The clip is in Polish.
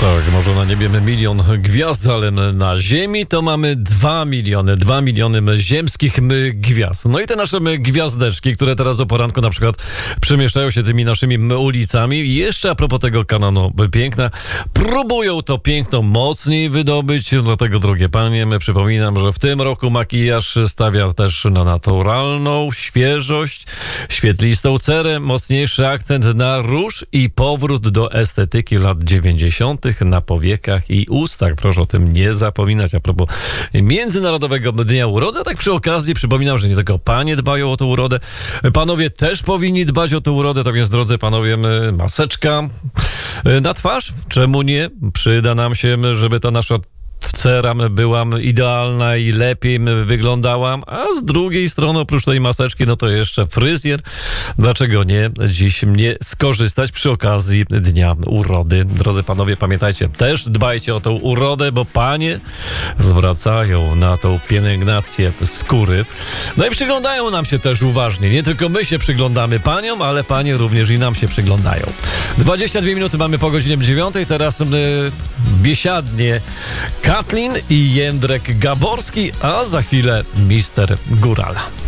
Tak, może na niebie 1 milion gwiazd, ale na ziemi to mamy 2 miliony ziemskich gwiazd. No i te nasze gwiazdeczki, które teraz o poranku na przykład przemieszczają się tymi naszymi ulicami. I jeszcze a propos tego kanonu piękna, próbują to piękno mocniej wydobyć, dlatego drogie panie, przypominam, że w tym roku makijaż stawia też na naturalną świeżość, świetlistą cerę, mocniejszy akcent na róż i powrót do estetyki lat 90. na powiekach i ustach. Proszę o tym nie zapominać. A propos Międzynarodowego Dnia Urody, a tak przy okazji przypominam, że nie tylko panie dbają o tę urodę, panowie też powinni dbać o tę urodę, tak więc drodzy panowie, maseczka na twarz, czemu nie? Przyda nam się, żeby ta nasza cera była idealna i lepiej wyglądała, a z drugiej strony oprócz tej maseczki, no to jeszcze fryzjer. Dlaczego nie dziś nie skorzystać przy okazji Dnia Urody? Drodzy panowie, pamiętajcie, też dbajcie o tą urodę, bo panie zwracają na tą pielęgnację skóry. No i przyglądają nam się też uważnie. Nie tylko my się przyglądamy paniom, ale panie również i nam się przyglądają. 22 minuty mamy po godzinie 9. Teraz biesiadnie Katlin i Jędrek Gaborski, a za chwilę Mister Górala.